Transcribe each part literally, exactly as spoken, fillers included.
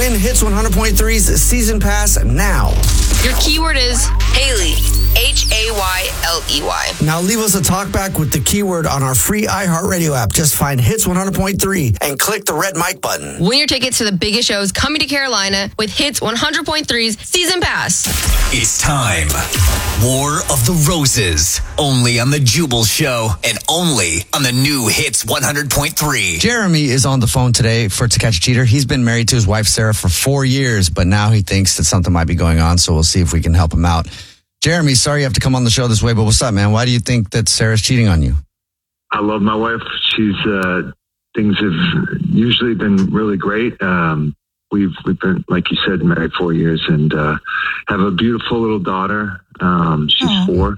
Win Hits one hundred point three's season pass now. Your keyword is Haley. H A Y L E Y. Now leave us a talkback with the keyword on our free iHeartRadio app. Just find Hits one hundred point three and click the red mic button. Win your tickets to the biggest shows coming to Carolina with Hits one hundred point three's season pass. It's time. War of the Roses. Only on the Jubal Show and only on the new Hits one hundred point three. Jeremy is on the phone today for To Catch a Cheater. He's been married to his wife, Sarah, for four years, but now he thinks that something might be going on, so we'll see if we can help him out. Jeremy, sorry you have to come on the show this way, but what's up, man? Why do you think that Sarah's cheating on you? I love my wife. She's, uh, things have usually been really great. Um, we've, we've been, like you said, married four years and, uh, have a beautiful little daughter. Um, she's Aww. four,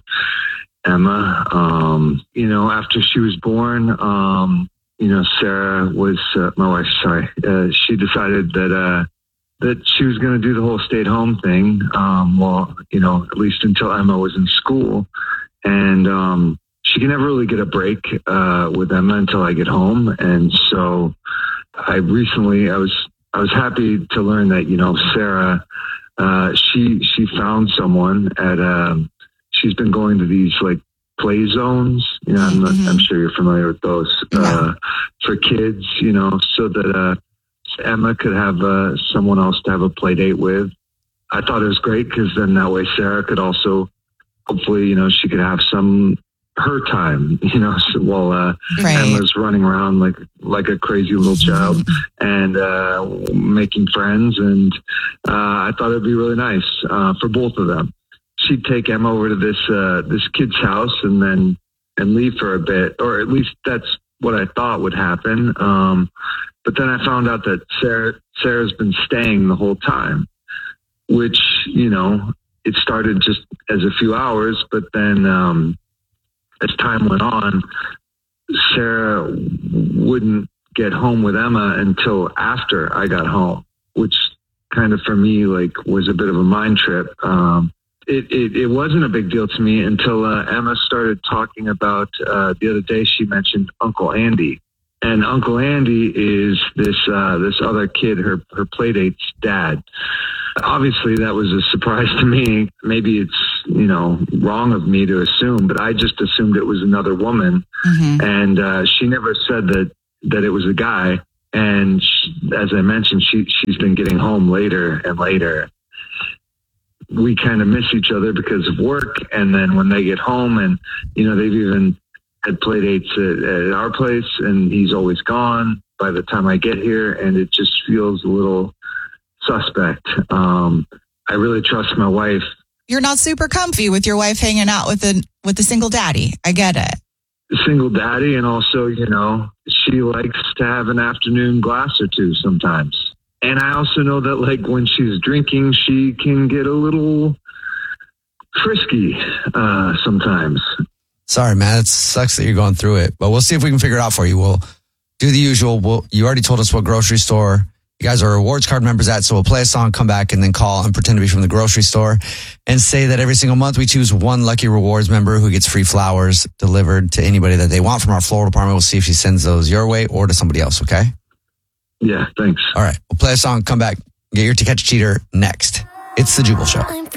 Emma. Um, you know, after she was born, um, you know, Sarah was, uh, my wife, sorry, uh, she decided that, uh, that she was going to do the whole stay at home thing. Um, well, you know, at least until Emma was in school. And, um, she can never really get a break, uh, with Emma until I get home. And so I recently, I was, I was happy to learn that, you know, Sarah, uh, she, she found someone at, um, she's been going to these like play zones. You know, I'm, not, mm-hmm. I'm sure you're familiar with those, uh, yeah. for kids, you know, so that, uh, Emma could have uh, someone else to have a play date with. I thought it was great because then that way Sarah could also, hopefully, you know, she could have some her time, you know, so while uh, right. Emma's running around like like a crazy little child and uh, making friends. And uh, I thought it'd be really nice uh, for both of them. She'd take Emma over to this uh, this kid's house and then and leave for a bit, or at least that's what I thought would happen. Um, But then I found out that Sarah, Sarah's been staying the whole time, which, you know, it started just as a few hours. But then um, as time went on, Sarah wouldn't get home with Emma until after I got home, which kind of for me, like, was a bit of a mind trip. Um, it, it, it wasn't a big deal to me until uh, Emma started talking about uh, the other day. She mentioned Uncle Andy. And Uncle Andy is this uh, this other kid, her her playdate's dad. Obviously, that was a surprise to me. Maybe it's, you know, wrong of me to assume, but I just assumed it was another woman. Mm-hmm. And uh, she never said that that it was a guy. And she, as I mentioned, she she's been getting home later and later. We kind of miss each other because of work. And then when they get home, and you know, they've even had play dates at, at our place, and he's always gone by the time I get here, and it just feels a little suspect. Um, I really trust my wife. You're not super comfy with your wife hanging out with a with a single daddy. I get it. Single daddy, and also, you know, she likes to have an afternoon glass or two sometimes. And I also know that, like, when she's drinking, she can get a little frisky uh, sometimes. Sorry, man. It sucks that you're going through it, but we'll see if we can figure it out for you. We'll do the usual. We'll, you already told us what grocery store you guys are rewards card members at, so we'll play a song, come back, and then call and pretend to be from the grocery store and say that every single month we choose one lucky rewards member who gets free flowers delivered to anybody that they want from our floral department. We'll see if she sends those your way or to somebody else, okay? Yeah, thanks. All right. We'll play a song, come back, get your To Catch a Cheater next. It's The Jubal Show.